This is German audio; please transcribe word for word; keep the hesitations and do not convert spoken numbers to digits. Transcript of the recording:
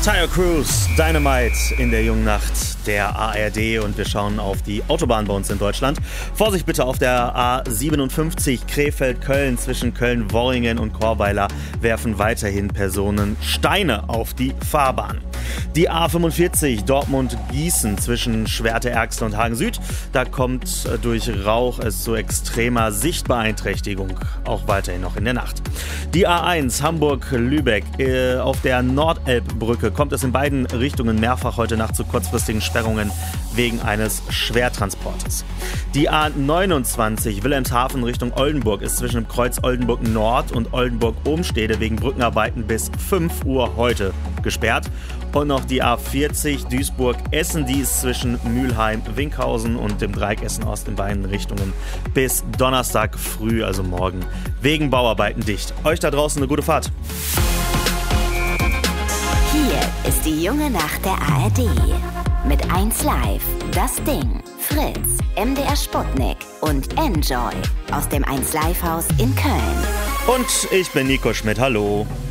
Tyre Cruise, Dynamite in der jungen Nacht der A R D und wir schauen auf die Autobahn bei uns in Deutschland. Vorsicht bitte auf der A siebenundfünfzig Krefeld-Köln zwischen Köln-Worringen und Chorweiler werfen weiterhin Personen Steine auf die Fahrbahn. Die A fünfundvierzig Dortmund-Gießen zwischen Schwerte-Erxl und Hagen-Süd. Da kommt durch Rauch es zu extremer Sichtbeeinträchtigung, auch weiterhin noch in der Nacht. Die A eins Hamburg-Lübeck äh, auf der Nordelbbrücke kommt es in beiden Richtungen mehrfach heute Nacht zu kurzfristigen Sperrungen wegen eines Schwertransportes. Die A neunundzwanzig Wilhelmshaven Richtung Oldenburg ist zwischen dem Kreuz Oldenburg Nord und Oldenburg-Ohmstede wegen Brückenarbeiten bis fünf Uhr heute gesperrt. Und noch die A vierzig Duisburg-Essen, die ist zwischen Mülheim-Winkhausen und dem Dreieck Essen-Ost in beiden Richtungen bis Donnerstag früh, also morgen, wegen Bauarbeiten dicht. Euch da draußen eine gute Fahrt. Hier ist die junge Nacht der A R D. Mit eins Live, Das Ding, Fritz, M D R Sputnik und Enjoy aus dem eins Live Haus in Köln. Und ich bin Nico Schmidt, hallo.